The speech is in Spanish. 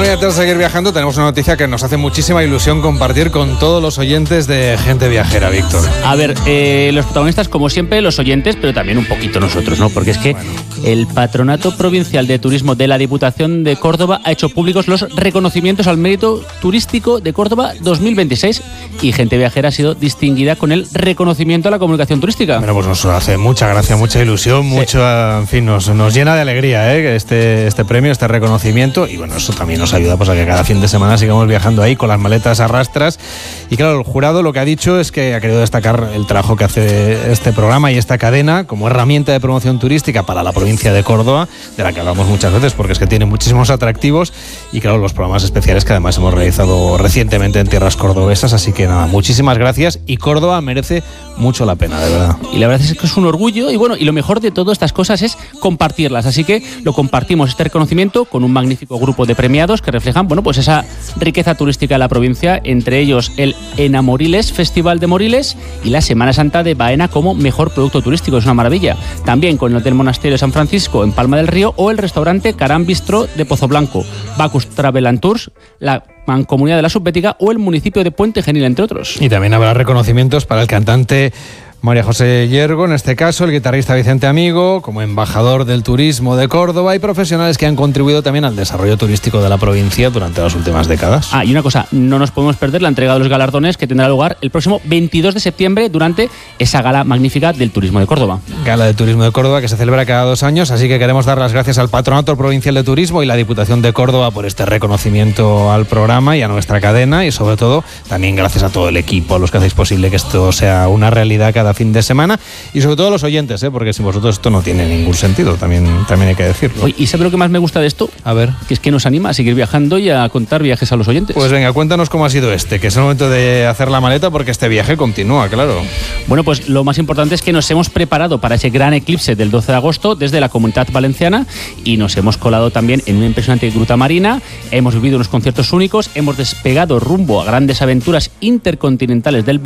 y antes de seguir viajando tenemos una noticia que nos hace muchísima ilusión compartir con todos los oyentes de Gente Viajera, Víctor. A ver, los protagonistas como siempre los oyentes, pero también un poquito nosotros, ¿no? Porque es que el Patronato Provincial de Turismo de la Diputación de Córdoba ha hecho públicos los reconocimientos al mérito turístico de Córdoba 2026 y Gente Viajera ha sido distinguida con el reconocimiento a la comunicación turística. Bueno, pues nos hace mucha gracia, mucha ilusión, mucho, en fin, nos llena de alegría este premio, este reconocimiento, y bueno, eso también nos ayuda pues a que cada fin de semana sigamos viajando ahí con las maletas a rastras. Y claro, el jurado lo que ha dicho es que ha querido destacar el trabajo que hace este programa y esta cadena como herramienta de promoción turística para la provincia de Córdoba, de la que hablamos muchas veces porque es que tiene muchísimos atractivos, y claro, los programas especiales que además hemos realizado recientemente en tierras cordobesas. Así que nada, muchísimas gracias, y Córdoba merece mucho la pena, de verdad. Y la verdad es que es un orgullo, y bueno, y lo mejor de todas estas cosas es compartirlas, así que lo compartimos este reconocimiento con un magnífico grupo de premiados que reflejan, bueno, pues esa riqueza turística de la provincia, entre ellos el Enamoriles Festival de Moriles y la Semana Santa de Baena como mejor producto turístico. Es una maravilla. También con el Hotel Monasterio de San Francisco en Palma del Río o el restaurante Caram Bistro de Pozo Blanco, Bacus Travel and Tours, la Mancomunidad de la Subbética o el municipio de Puente Genil, entre otros. Y también habrá reconocimientos para el cantante María José Yergo, en este caso, el guitarrista Vicente Amigo, como embajador del turismo de Córdoba, y profesionales que han contribuido también al desarrollo turístico de la provincia durante las últimas décadas. Y una cosa, no nos podemos perder la entrega de los galardones que tendrá lugar el próximo 22 de septiembre durante esa gala magnífica del turismo de Córdoba. Gala de Turismo de Córdoba que se celebra cada 2 años, así que queremos dar las gracias al Patronato Provincial de Turismo y la Diputación de Córdoba por este reconocimiento al programa y a nuestra cadena, y sobre todo también gracias a todo el equipo, a los que hacéis posible que esto sea una realidad cada fin de semana, y sobre todo a los oyentes, porque sin vosotros esto no tiene ningún sentido, también hay que decirlo. Oye, ¿y sabes lo que más me gusta de esto? A ver. Que es que nos anima a seguir viajando y a contar viajes a los oyentes. Pues venga, cuéntanos cómo ha sido que es el momento de hacer la maleta, porque este viaje continúa, claro. Bueno, pues lo más importante es que nos hemos preparado para ese gran eclipse del 12 de agosto desde la Comunidad Valenciana, y nos hemos colado también en una impresionante gruta marina, hemos vivido unos conciertos únicos, hemos despegado rumbo a grandes aventuras intercontinentales del